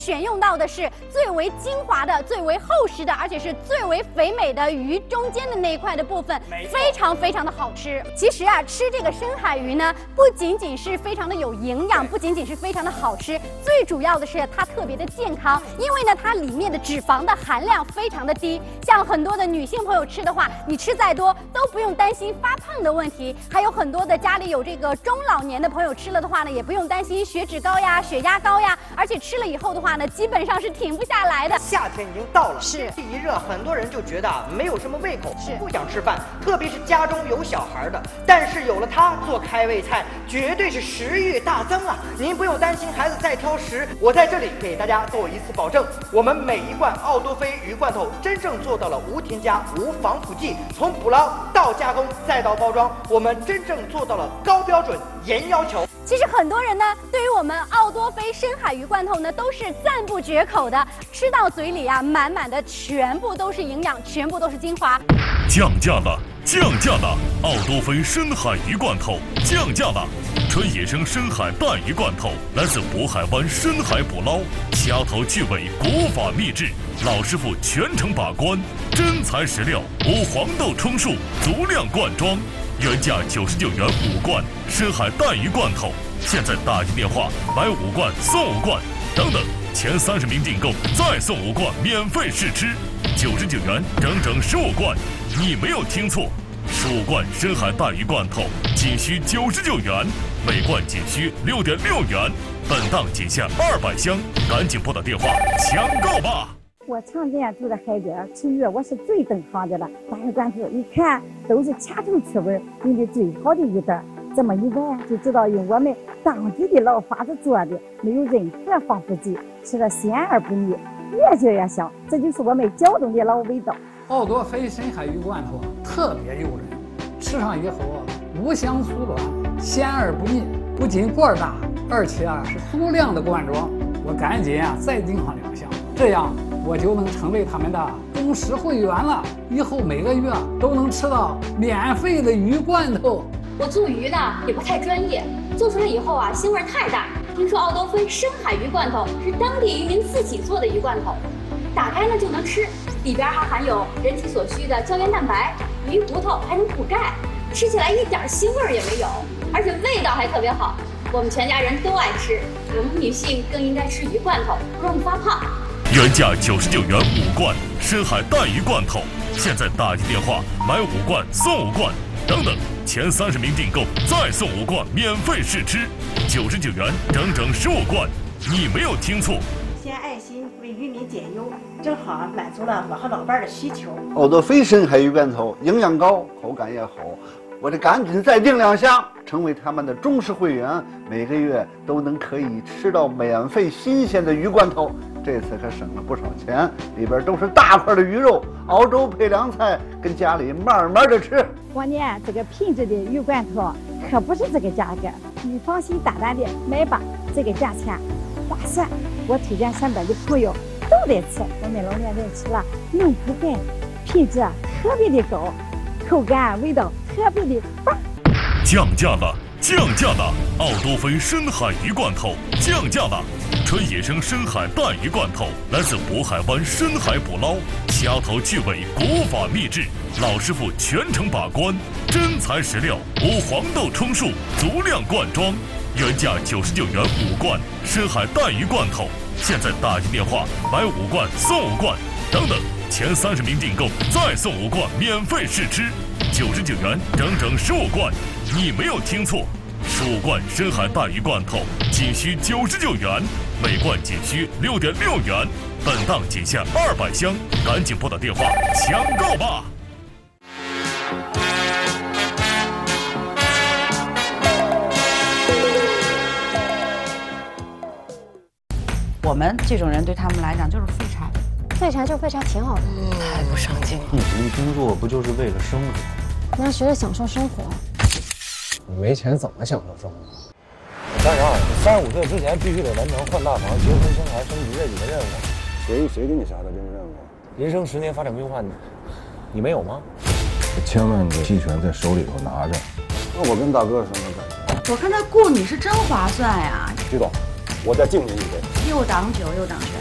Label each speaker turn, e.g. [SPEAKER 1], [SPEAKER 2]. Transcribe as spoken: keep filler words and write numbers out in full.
[SPEAKER 1] 选用到的是最为精华的、最为厚实的，而且是最为肥美的鱼中间的那一块的部分，非常非常的好吃。其实啊，吃这个深海鱼呢，不仅仅是非常的有营养，不仅仅是非常的好吃，最主要的是它特别的健康，因为呢，它里面的脂肪的含量非常的低。像很多的女性朋友吃的话，你吃再多都不用担心发胖的问题。还有很多的家里有这个中老年的朋友吃了的话呢，也不用担心血脂高呀、血压高呀，而且吃了以后的话呢，基本上是停不下来的。
[SPEAKER 2] 夏天已经到了，
[SPEAKER 1] 是
[SPEAKER 2] 天气一热，很多人就觉得啊没有什么胃口，
[SPEAKER 1] 是
[SPEAKER 2] 不想吃饭，特别是家中有小孩的。但是有了它做开胃菜，绝对是食欲大增啊！您不用担心孩子再挑食，我在这里给大家做一次保证，我们每一罐奥多菲鱼罐头真正做到了无添加、无防腐剂，从捕捞到加工再到包装，我们真正做到了高标准、严要求。
[SPEAKER 1] 其实很多人呢，对于我们奥多菲深海鱼罐头呢，都是赞不绝口的。吃到嘴里啊，满满的全部都是营养，全部都是精华。
[SPEAKER 3] 降价了，降价了！奥多菲深海鱼罐头降价了！纯野生深海带鱼罐头来自渤海湾深海捕捞，掐头去尾，国法秘制，老师傅全程把关，真材实料，无黄豆充数，足量灌装。原价九十九元五罐深海带鱼罐头，现在打进电话买五罐送五罐，等等，前三十名订购再送五罐免费试吃，九十九元整整十五罐，你没有听错，十五罐深海带鱼罐头仅需九十九元，每罐仅需六点六元，本档仅限二百箱，赶紧拨打电话抢购吧！
[SPEAKER 4] 我常年住在海边，吃鱼我是最懂行的了。大鱼罐头一看都是掐头去尾，用的最好的鱼蛋，这么一闻就知道用我们当地的老法子做的，没有任何防腐剂，吃了鲜而不腻，越嚼越香，这就是我们胶东的老味道。
[SPEAKER 5] 奥多菲深海鱼罐头特别诱人，吃上以后无香酥软，鲜而不腻，不仅罐大，而且啊是足量的罐装。我赶紧啊再订上两箱，这样我就能成为他们的忠实会员了，以后每个月都能吃到免费的鱼罐头。
[SPEAKER 6] 我做鱼呢也不太专业，做出来以后啊腥味太大。听说奥多菲深海鱼罐头是当地渔民自己做的鱼罐头，打开呢就能吃，里边还含有人体所需的胶原蛋白，鱼骨头还能补钙，吃起来一点腥味也没有，而且味道还特别好。我们全家人都爱吃，我们女性更应该吃鱼罐头，不容易发胖。
[SPEAKER 3] 原价九十九元五罐深海带鱼罐头，现在打进电话买五罐送五罐，等等，前三十名订购再送五罐免费试吃，九十九元整整十五罐，你没有听错。
[SPEAKER 7] 献爱心为渔民减忧，正好满足了我和老伴儿的需求。
[SPEAKER 8] 奥多菲深海鱼罐头营养高，口感也好，我得赶紧再订两箱，成为他们的忠实会员，每个月都能可以吃到免费新鲜的鱼罐头。这次可省了不少钱，里边都是大块的鱼肉，熬粥配凉菜，跟家里慢慢的吃。
[SPEAKER 4] 我呢，这个品质的鱼罐头可不是这个价格，你放心大胆的买吧，这个价钱划算。我推荐身边的朋友都得吃，我们老年人吃了能补钙，品质特别的高，口感味道特别的棒。
[SPEAKER 3] 降价了，降价了！奥多菲深海鱼罐头降价了！纯野生深海带鱼罐头来自渤海湾深海捕捞，掐头去尾，国法秘制，老师傅全程把关，真材实料，无黄豆充数，足量灌装。原价九十九元五罐深海带鱼罐头，现在打进电话买五罐送五罐，等等，前三十名订购再送五罐免费试吃，九十九元整整十五罐，你没有听错，十五罐深海带鱼罐头仅需九十九元，每罐仅需六点六元，本档仅限二百箱，赶紧拨打电话抢购吧！
[SPEAKER 9] 我们这种人对他们来讲就是废柴，
[SPEAKER 10] 废柴就废柴挺好的，
[SPEAKER 11] 太不上进了。
[SPEAKER 12] 你努力工作不就是为了生活？
[SPEAKER 10] 你要学着享受生活。
[SPEAKER 12] 你没钱怎么享受生活？
[SPEAKER 13] 三十二，三十五岁之前必须得完成换大房、结婚、生孩、升级这几个任务。
[SPEAKER 14] 谁谁给你下的这个任务？
[SPEAKER 13] 人生十年发展规划，你你没有吗？
[SPEAKER 14] 千万个期权在手里头拿着。那我跟大哥什么感觉？
[SPEAKER 9] 我看他雇你是真划算呀。
[SPEAKER 14] 徐总， 我再敬您一杯。
[SPEAKER 9] 又挡酒又挡权。